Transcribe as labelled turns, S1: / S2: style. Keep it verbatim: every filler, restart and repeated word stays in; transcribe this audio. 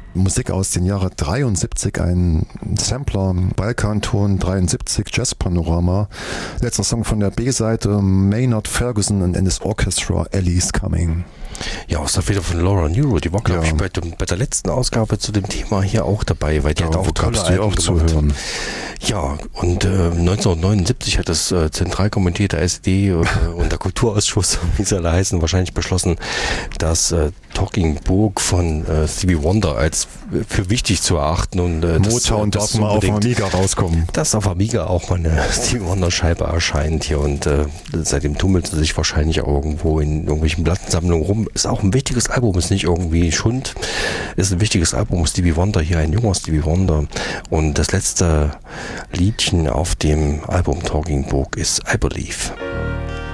S1: Musik aus den Jahren dreiundsiebzig, ein Sampler, Balkanton dreiundsiebzig, Jazz-Panorama. Letzter Song von der B-Seite, Maynard Ferguson and his Orchestra, Ellie's Coming.
S2: Ja, aus der Feder von Laura Nyro, die war, glaube ja. ich, bei, dem, bei der letzten Ausgabe zu dem Thema hier auch dabei, weil die
S1: ja,
S2: hat auch tolle Alben
S1: auch zu hören.
S2: Ja, und äh, neunzehnhundertneunundsiebzig hat das äh, zentral kommentierte S E D äh, und der Kulturausschuss, wie sie alle heißen, wahrscheinlich beschlossen, dass äh, Talking Book von äh, Stevie Wonder als äh, für wichtig zu erachten. Und äh,
S1: Motown darf mal auf Amiga rauskommen.
S2: Dass auf Amiga auch mal eine Stevie Wonder Scheibe erscheint hier und äh, seitdem tummelt sie sich wahrscheinlich auch irgendwo in irgendwelchen Plattensammlungen rum. Ist auch ein wichtiges Album, ist nicht irgendwie Schund. Ist ein wichtiges Album, Stevie Wonder, hier ein junger Stevie Wonder. Und das letzte Liedchen auf dem Album Talking Book ist I Believe.